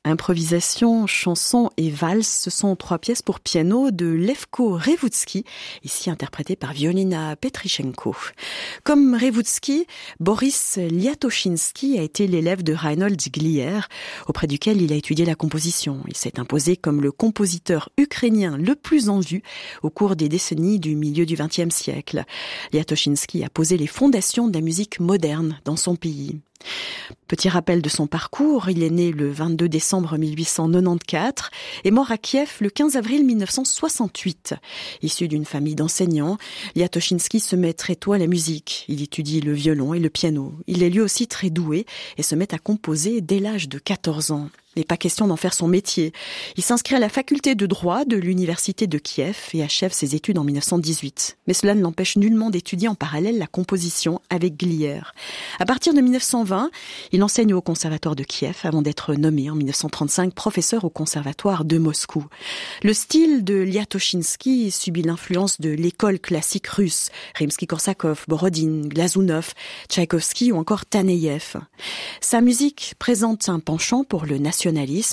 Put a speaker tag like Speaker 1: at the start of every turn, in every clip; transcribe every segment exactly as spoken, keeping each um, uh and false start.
Speaker 1: Improvisation, chanson et valse, ce sont trois pièces pour piano de Levko Revoudsky, ici interprétées par Violina Petrichenko. Comme Revoudsky, Boris Liatoshinsky a été l'élève de Reinhold Glier, auprès duquel il a étudié la composition. Il s'est imposé comme le compositeur ukrainien le plus en vue au cours des décennies du milieu du vingtième siècle. Liatoshinsky a posé les fondations de la musique moderne dans son pays. Petit rappel de son parcours, il est né le vingt-deux décembre mille huit cent quatre-vingt-quatorze et mort à Kiev le quinze avril mille neuf cent soixante-huit. Issu d'une famille d'enseignants, Liatoshinsky se met très tôt à la musique. Il étudie le violon et le piano. Il est lui aussi très doué et se met à composer dès l'âge de quatorze ans. Il n'est pas question d'en faire son métier. Il s'inscrit à la faculté de droit de l'université de Kiev et achève ses études en mille neuf cent dix-huit. Mais cela ne l'empêche nullement d'étudier en parallèle la composition avec Glier. À partir de mille neuf cent vingt, il enseigne au conservatoire de Kiev avant d'être nommé en mille neuf cent trente-cinq professeur au conservatoire de Moscou. Le style de Liatoshinsky subit l'influence de l'école classique russe, Rimsky-Korsakov, Borodine, Glazunov, Tchaïkovski ou encore Taneïev. Sa musique présente un penchant pour le nationalisme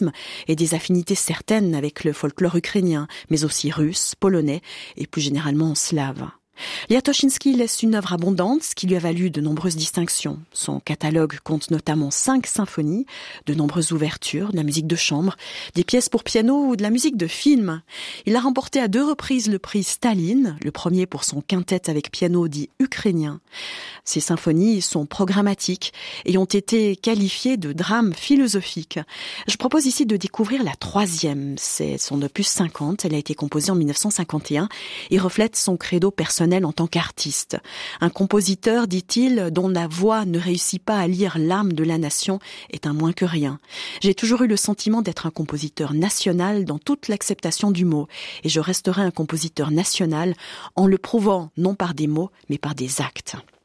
Speaker 1: et des affinités certaines avec le folklore ukrainien, mais aussi russe, polonais et plus généralement slave. Liatoshinsky laisse une œuvre abondante, ce qui lui a valu de nombreuses distinctions. Son catalogue compte notamment cinq symphonies, de nombreuses ouvertures, de la musique de chambre, des pièces pour piano ou de la musique de film. Il a remporté à deux reprises le prix Staline, le premier pour son quintet avec piano dit ukrainien. Ces symphonies sont programmatiques et ont été qualifiées de drames philosophiques. Je propose ici de découvrir la troisième. C'est son opus cinquante. Elle a été composée en mille neuf cent cinquante et un et reflète son credo personnel en tant qu'artiste. Un compositeur, dit-il, dont la voix ne réussit pas à lire l'âme de la nation est un moins que rien. J'ai toujours eu le sentiment d'être un compositeur national dans toute l'acceptation du mot, et je resterai un compositeur national en le prouvant non par des mots, mais par des actes.